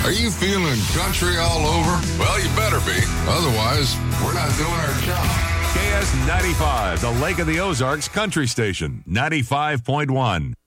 Are you feeling country all over? Well, you better be. Otherwise, we're not doing our job. KS95, the Lake of the Ozarks Country Station, 95.1.